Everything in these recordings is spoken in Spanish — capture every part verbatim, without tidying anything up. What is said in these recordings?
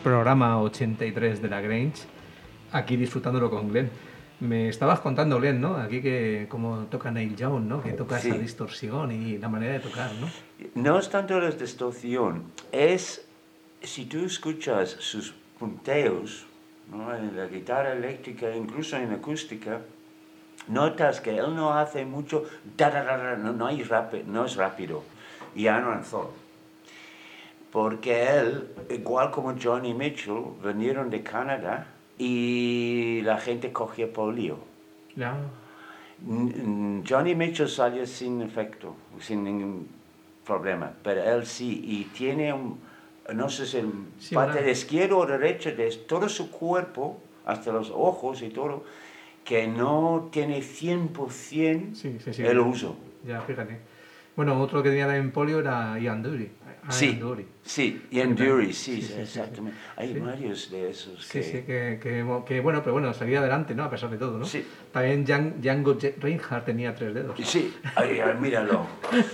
programa ochenta y tres de La Grange, aquí disfrutándolo con Glenn. Me estabas contando, Glenn, ¿no? Aquí que como toca Neil Young, ¿no? Que toca Sí. esa distorsión y la manera de tocar, ¿no? No es tanto la distorsión, es si tú escuchas sus punteos, ¿no? En la guitarra eléctrica, incluso en acústica, notas que él no hace mucho, da, da, da, da, no, no, hay rápido, no es rápido, y avanzó. Porque él, igual como Johnny Mitchell, vinieron de Canadá y la gente cogía polio. Ya. Johnny Mitchell salió sin efecto, sin ningún problema, pero él sí, y tiene un, no sé si el Sí, parte una- de izquierdo o derecho de todo su cuerpo, hasta los ojos y todo, que no tiene cien por ciento Sí, sí, sí. el uso. Ya, fíjate. Bueno, otro que tenía en polio era Ian Dury. Ian Sí, Dury. sí, Ian Que también- Dury, sí, sí, sí, sí, exactamente. Hay Sí. varios de esos Sí, que... sí, que, que, que bueno, pero bueno, salía adelante, ¿no? A pesar de todo, ¿no? Sí. También Jan- Django Je- Reinhardt tenía tres dedos. Sí, ay, ay, míralo.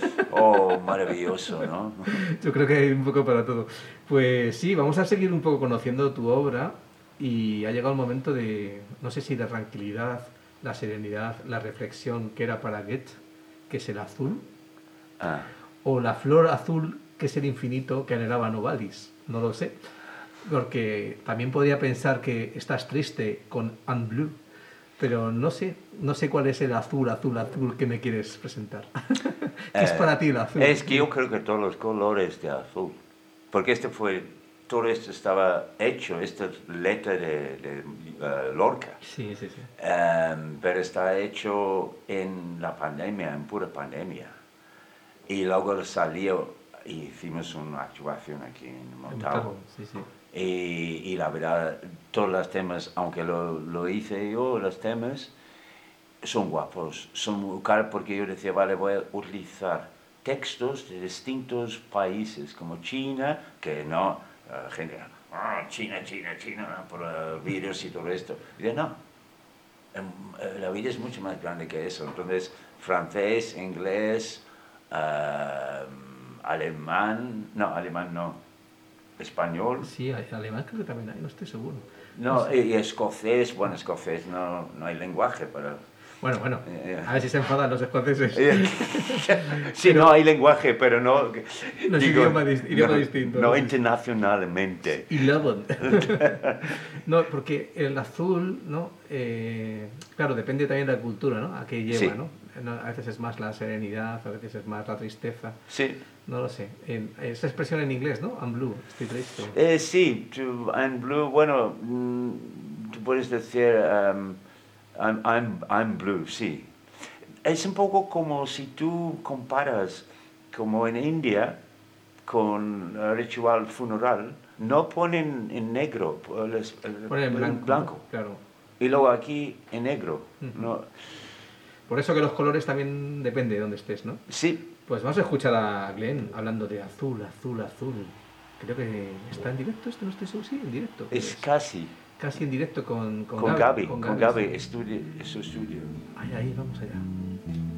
Oh, maravilloso, ¿no? Yo creo que hay un poco para todo. Pues sí, vamos a seguir un poco conociendo tu obra y ha llegado el momento de, no sé si la tranquilidad, la serenidad, la reflexión que era para Goethe, que es el azul, Ah, o la flor azul, que es el infinito que anhelaba Novalis, no lo sé. Porque también podría pensar que estás triste con Un Blue, pero no sé, no sé cuál es el azul, azul, azul que me quieres presentar. ¿Qué es eh, para ti el azul? Es que yo creo que todos los colores de azul, porque este fue, todo esto estaba hecho, esta letra de, de uh, Lorca, Sí, sí, sí. um, pero está hecho en la pandemia, en pura pandemia. Y luego salió y hicimos una actuación aquí en Montalvo. Sí, sí. Y, y la verdad, todos los temas, aunque lo, lo hice yo, los temas, son guapos, son muy caros, porque yo decía, vale, voy a utilizar textos de distintos países, como China, que no, la gente, ah, China, China, China, por uh, virus y todo esto. Y yo, no, em, eh, la vida es mucho más grande que eso. Entonces, francés, inglés, uh, alemán, no, alemán no, español. Sí, hay- alemán creo que también hay, no estoy seguro. No, sé. y escocés, bueno, escocés no, no hay lenguaje para... Bueno, bueno, Eh, a ver si se enfadan los escoceses. Sí, no hay lenguaje, pero no... No es idioma dis- idioma no, distinto, no ¿no? internacionalmente. Y Levon. No, porque el azul, ¿no? Eh, claro, depende también de la cultura, ¿no? A qué lleva, Sí. ¿no? No, a veces es más la serenidad, a veces es más la tristeza. Sí, No lo sé. En- esa expresión en inglés, ¿no? I'm blue, estoy triste. eh, sí, tú, I'm blue, bueno, mm, tú puedes decir um, I'm, I'm, I'm blue, sí. Es un poco como si tú comparas, como en India, con el ritual funeral, no ponen en negro, les- Ponen en blanco. blanco. ¿no? Claro. Y luego aquí en negro. Ujú. ¿No? Por eso que los colores también depende de dónde estés, ¿no? Sí, Pues vamos a escuchar a Glenn hablando de azul, azul, azul. Creo que está en directo, esto no estoy seguro, sí, en directo. es Pues, casi. casi en directo con, con, Con Gaby, con con Gaby, sí. estudio, es su estudio. Ahí, ahí, vamos allá.